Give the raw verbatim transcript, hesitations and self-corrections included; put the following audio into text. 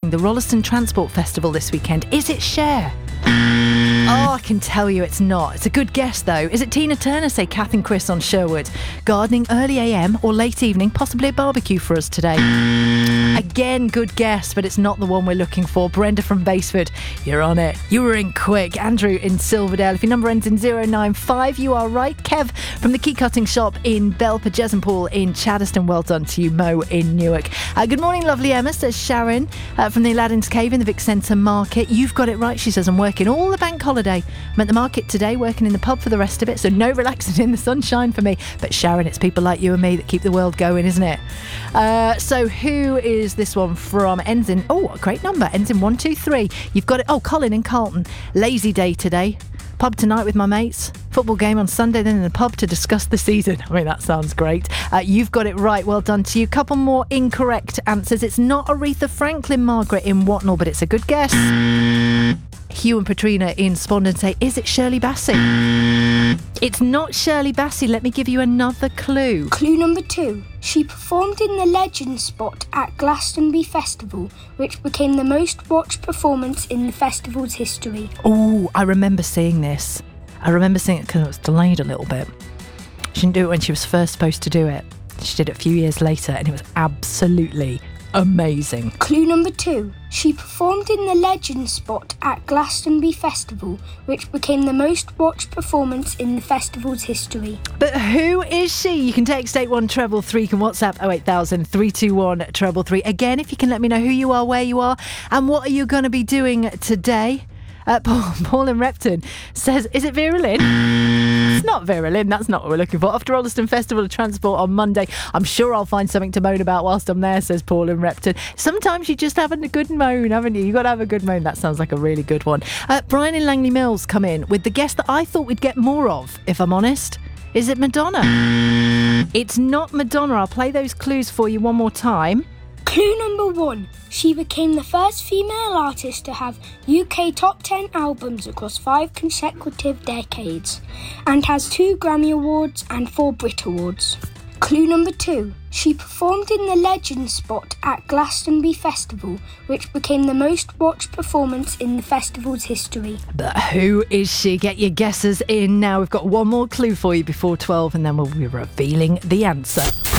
the Rolleston Transport Festival this weekend. Is it Cher? Oh, I can tell you it's not. It's a good guess, though. Is it Tina Turner, say Kath and Chris on Sherwood? Gardening early A M or late evening, possibly a barbecue for us today. Again, good guess, but it's not the one we're looking for. Brenda from Baseford, you're on it. You were in quick. Andrew in Silverdale. If your number ends in zero nine five, you are right. Kev from the Key Cutting Shop in Belper, Jesenpool in Chaddeston. Well done to you. Mo in Newark. Uh, good morning, lovely Emma, says Sharon uh, from the Aladdin's Cave in the Vic Centre Market. You've got it right, she says. I'm working all the bank holiday. I'm at the market today, working in the pub for the rest of it, so no relaxing in the sunshine for me. But Sharon, it's people like you and me that keep the world going, isn't it? Uh, so who is this one from? Ends in, oh, a great number. Ends in one two three. You've got it. Oh, Colin in Carlton. Lazy day today. Pub tonight with my mates. Football game on Sunday, then in the pub to discuss the season. I mean, that sounds great. Uh, you've got it right. Well done to you. Couple more incorrect answers. It's not Aretha Franklin, Margaret in Watnall, but it's a good guess. Hugh and Patrina in Spondon say, is it Shirley Bassey? It's not Shirley Bassey. Let me give you another clue. Clue number two. She performed in the Legend spot at Glastonbury Festival, which became the most watched performance in the festival's history. Oh, I remember seeing this. I remember seeing it because it was delayed a little bit. She didn't do it when she was first supposed to do it. She did it a few years later, and it was absolutely amazing. Clue number two. She performed in the Legend spot at Glastonbury Festival, which became the most watched performance in the festival's history. But who is she? You can text eight one treble three, you can WhatsApp oh eight thousand, three two one, treble three. Again, if you can let me know who you are, where you are, and what are you going to be doing today? Uh, Paul, Paul in Repton says, is it Vera Lynn? It's not Vera Lynn, that's not what we're looking for. After Rolleston Festival of Transport on Monday, I'm sure I'll find something to moan about whilst I'm there, says Paul in Repton. Sometimes you just have a good moan, haven't you? You've got to have a good moan. That sounds like a really good one. Uh, Brian in Langley Mills come in with the guess that I thought we'd get more of, if I'm honest. Is it Madonna? It's not Madonna. I'll play those clues for you one more time. Clue number one. She became the first female artist to have U K top ten albums across five consecutive decades and has two Grammy Awards and four Brit Awards. Clue number two. She performed in the Legend spot at Glastonbury Festival, which became the most watched performance in the festival's history. But who is she? Get your guesses in now. We've got one more clue for you before twelve, and then we'll be revealing the answer.